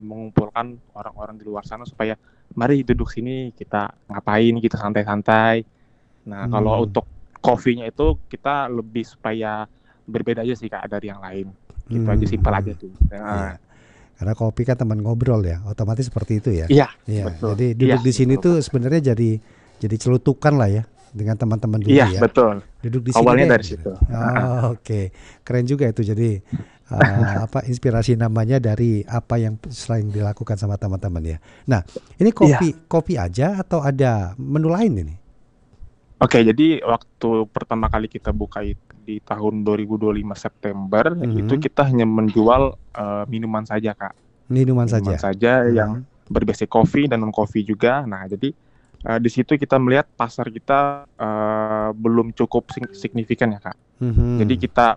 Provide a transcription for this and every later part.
mengumpulkan orang-orang di luar sana supaya mari duduk sini kita ngapain gitu santai-santai. Nah, kalau Hmm. untuk kopinya itu kita lebih supaya berbeda aja sih Kak dari yang lain. Gitu aja, simpel aja Hmm. tuh. Iya. Karena kopi kan teman ngobrol ya, otomatis seperti itu ya. Iya, Iya, betul. jadi Iya, duduk di sini betul Kak. tuh sebenarnya jadi celutukan lah ya dengan teman-teman Iya, dulu ya. betul. Duduk di sini Awalnya deh dari gitu. situ. Heeh. Oh, oke. Keren juga itu. Jadi apa inspirasi namanya dari apa yang selain dilakukan sama teman-teman ya. Nah, ini Iya. kopi aja atau ada menu lain ini? Oke, jadi waktu pertama kali kita buka di tahun 2025 September, itu Mhm. kita hanya menjual minuman saja, Kak. Minuman Minuman saja. saja yang Mhm. berbasic coffee dan non coffee juga. Nah, jadi di situ kita melihat pasar kita belum cukup signifikan ya, Kak. Jadi Mhm. kita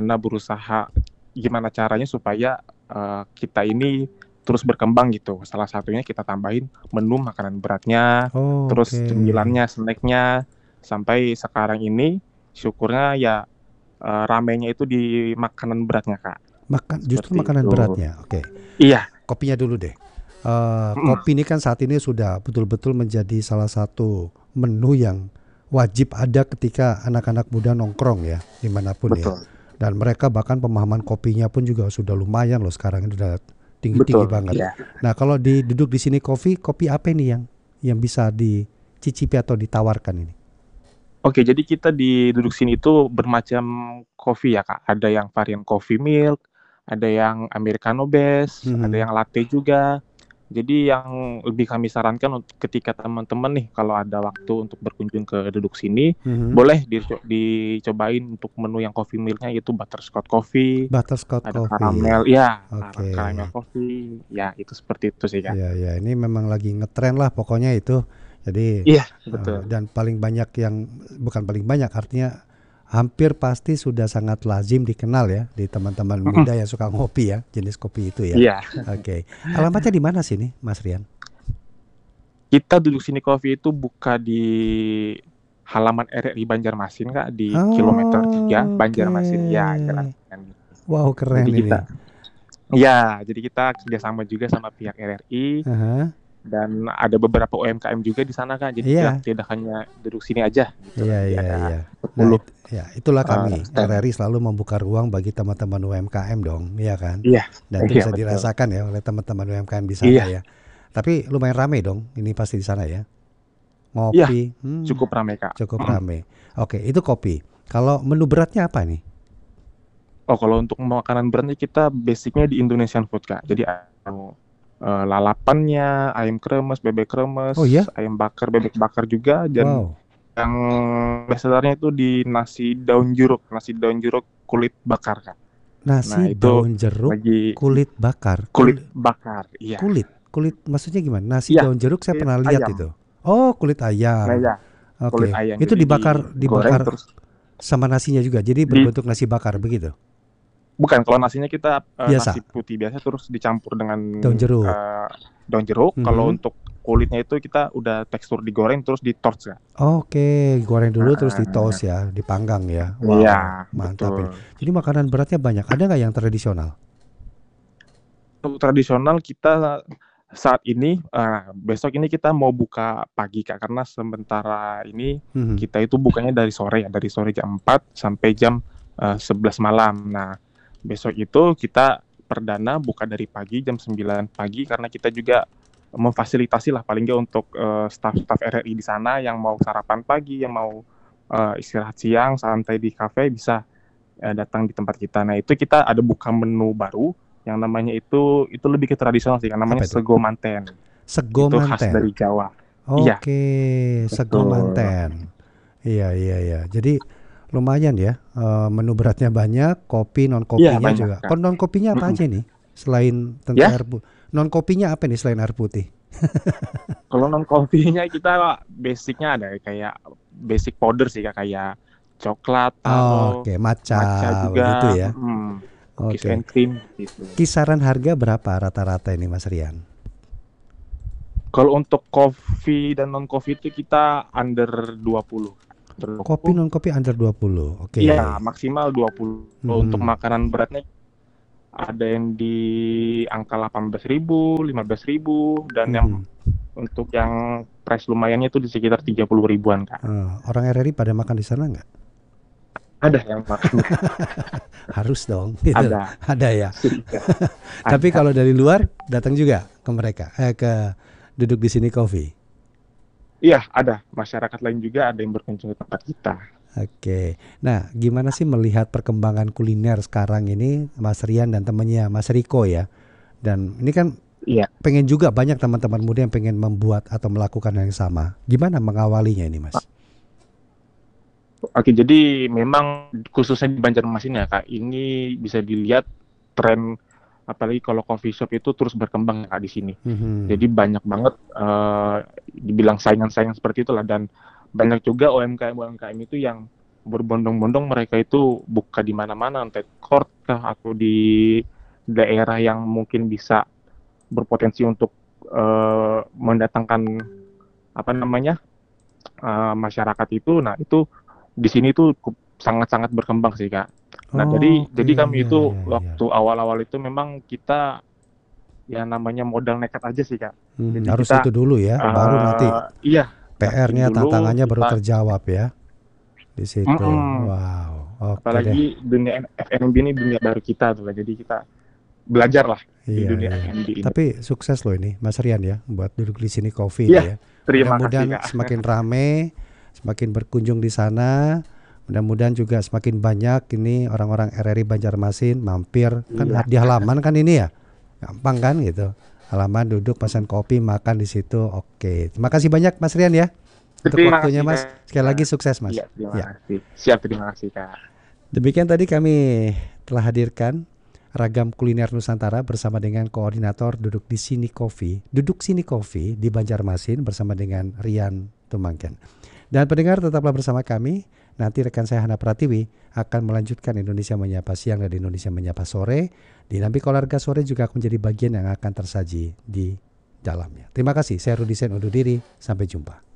gimana caranya supaya kita ini terus berkembang gitu. Salah satunya kita tambahin menu makanan beratnya, Oh, terus oke. cemilannya, snacknya, sampai sekarang ini syukurnya ya ramainya itu di makanan beratnya Kak. Justru Seperti makanan itu. beratnya. Oke. Iya. Kopinya dulu deh. Mm, Kopi ini kan saat ini sudah betul-betul menjadi salah satu menu yang wajib ada ketika anak-anak muda nongkrong ya, dimanapun ya. betul. Dan mereka bahkan pemahaman kopinya pun juga sudah lumayan loh sekarang ini udah tinggi-tinggi Betul. banget. Ya. Nah kalau duduk di sini kopi apa nih yang bisa dicicipi atau ditawarkan ini? Oke, jadi kita di duduk sini itu bermacam kopi ya Kak. Ada yang varian coffee milk, ada yang americano base, ada Mhm. yang latte juga. Jadi yang lebih kami sarankan ketika teman-teman nih kalau ada waktu untuk berkunjung ke duduk sini, Mhm. boleh dicobain untuk menu yang coffee milknya itu butterscotch coffee, Butterscotch ada coffee. karamel, ya Oke. karamel coffee, ya itu seperti itu sih Kak. Ya, ya, ini memang lagi ngetren lah pokoknya itu. Jadi Iya, betul. dan paling banyak yang bukan paling banyak artinya hampir pasti sudah sangat lazim dikenal ya di teman-teman muda yang suka ngopi ya, jenis kopi itu ya. Iya, Oke. Alamatnya di mana sih nih, Mas Rian? kita duduk sini coffee itu buka di halaman RRI Banjarmasin Kak di kilometer 3 Oke. Banjarmasin. Ya, jalan kan. Wow, Jadi keren kita ini. jadi kita kerjasama juga sama pihak RRI Aha. dan ada beberapa UMKM juga di sana kan. Jadi Iya, tidak hanya duduk sini aja gitu. iya, Jadi iya, ada iya. Nah, 10 ya, itulah kami. stand. RRI selalu membuka ruang bagi teman-teman UMKM dong, iya kan? Iya, Dan itu iya bisa betul. dirasakan ya oleh teman-teman UMKM di sana Iya, ya. Tapi lumayan rame dong, ini pasti di sana ya. iya Ngopi, cukup ramai Kak. cukup rame. Oke, itu kopi. Kalau menu beratnya apa nih? Oh, kalau untuk makanan beratnya kita basicnya di Indonesian food Kak. Jadi lalapannya, ayam kremes, bebek Oh kremes, iya? ayam bakar, bebek bakar juga, dan Wow. yang besarnya itu di nasi daun jeruk kulit bakar Kak. Nasi Nah itu daun jeruk lagi kulit bakar. kulit bakar, iya, Kulit maksudnya gimana? Nasi iya, daun jeruk saya kulit pernah lihat ayam. itu. Oh, kulit Nah ayam. ya, kulit Oke. ayam Itu jadi dibakar digoreng dibakar terus sama nasinya juga. Jadi di berbentuk nasi bakar begitu. bukan kalau nasinya kita nasi Biasa, putih biasa terus dicampur dengan daun jeruk. eh, daun jeruk. Kalau Mhm. untuk kulitnya itu kita udah tekstur digoreng terus di torch ya. Oke, goreng dulu terus di Heeh. toast ya, dipanggang ya. Iya, Wow, mantap betul. ini. Jadi makanan beratnya banyak. Ada nggak yang tradisional? Untuk tradisional kita saat ini, besok ini kita mau buka pagi Kak, karena sementara ini Mhm. kita itu bukanya dari sore ya, dari sore jam 4 sampai jam 11 malam. Nah, besok itu kita perdana buka dari pagi jam 9 pagi karena kita juga memfasilitasi lah paling nggak untuk staf-staf RRI di sana yang mau sarapan pagi, yang mau istirahat siang, santai di kafe bisa datang di tempat kita. Nah, itu kita ada buka menu baru yang namanya itu lebih ke tradisional sih, namanya Apa itu? sego manten. Sego Itu khas manten. dari Jawa. Iya, Oke, sego betul. manten. Iya, iya, iya. Jadi lumayan ya. Menu beratnya banyak, kopi non Iya, kopinya banyak, juga. Kak. Kon non kopinya apa Mm-mm. aja nih? Selain tentu Ya, air putih. Non kopinya apa nih selain air putih? kalau non coffee-nya kita basicnya ada kayak basic powder sih, Kak, kayak coklat, taro, Oke, matcha matcha begitu juga, ya. cookies Oke. and cream gitu. Kisaran harga berapa rata-rata ini Mas Rian? Kalau untuk coffee dan non coffee itu kita under 20. Under Kopi 20. non kopi under 20. Oke. Iya, maksimal 20. Untuk Mhm. makanan beratnya ada yang di angka 18.000, 15.000, dan yang untuk yang price lumayannya itu di sekitar 30 ribuan, Kak. Orang RRI pada makan di sana nggak? Ada yang makan. Harus dong, gitu. Ada. Ada ya. Sedikit. Tapi Ada. kalau dari luar datang juga ke mereka, ke duduk di sini coffee. Iya, ada. Masyarakat lain juga ada yang berkunjung ke tempat kita. Oke. Nah, gimana sih melihat perkembangan kuliner sekarang ini, Mas Rian dan temannya Mas Riko ya? Dan ini kan Iya. pengen juga banyak teman-teman muda yang pengen membuat atau melakukan yang sama. Gimana mengawalinya ini, Mas? Oke, jadi memang khususnya di Banjarmasin ya, Kak, ini bisa dilihat tren, apalagi kalau coffee shop itu terus berkembang ya, Kak, di sini. Jadi banyak banget dibilang saingan-saingan seperti itulah, dan banyak juga UMKM itu yang berbondong-bondong mereka itu buka di mana-mana, entah court kah atau di daerah yang mungkin bisa berpotensi untuk mendatangkan apa namanya masyarakat itu. Nah, itu di sini tuh sangat-sangat berkembang sih, Kak. Nah, jadi kami itu waktu awal-awal itu memang kita ya namanya modal nekat aja sih, Kak. Jadi Harus kita, itu dulu ya, baru nanti iya, PR-nya, dulu tantangannya baru kita, terjawab ya di situ. Wow, oke deh. apalagi dunia F&B ini dunia baru kita tuh, jadi kita belajar lah di dunia F&B ini. Tapi sukses loh ini, Mas Rian ya, buat duduk di sini coffee Iya, ya. terima kasih, Mudah-mudahan Kak. semakin rame, semakin berkunjung di sana. Mudah-mudahan juga semakin banyak ini orang-orang RRI Banjarmasin mampir. Kan Iya. di halaman kan ini ya, gampang kan gitu. Halaman duduk pesan kopi, makan di situ. Oke, terima kasih banyak Mas Rian ya untuk Terima waktunya, kasih, Mas. Kak. Sekali lagi sukses, Mas. Iya, terima Ya. kasih. Siap, terima kasih, Kak. Demikian tadi kami telah hadirkan ragam kuliner Nusantara bersama dengan koordinator Duduk di Sini Coffee, Duduk Sini Coffee di Banjarmasin bersama dengan Rian Tumangken. Dan pendengar tetaplah bersama kami. Nanti rekan saya Hana Pratiwi akan melanjutkan Indonesia Menyapa Siang dan Indonesia Menyapa Sore. Dinamik Olahraga Sore juga akan menjadi bagian yang akan tersaji di dalamnya. Terima kasih. Saya Rudi Sen undur diri. Sampai jumpa.